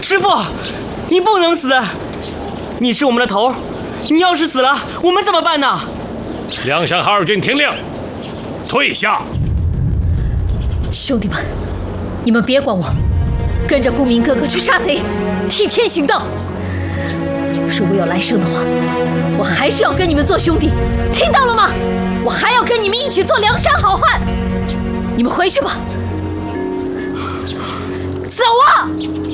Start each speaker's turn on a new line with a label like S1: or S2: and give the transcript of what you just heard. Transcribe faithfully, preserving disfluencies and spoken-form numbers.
S1: 师父，你不能死，你是我们的头，你要是死了，我们怎么办呢？
S2: 梁山哈尔军听令，退下。
S3: 兄弟们，你们别管我，跟着公明哥哥去杀贼，替天行道。如果有来生的话，我还是要跟你们做兄弟，听到了吗？我还要跟你们一起做梁山好汉。你们回去吧，走啊！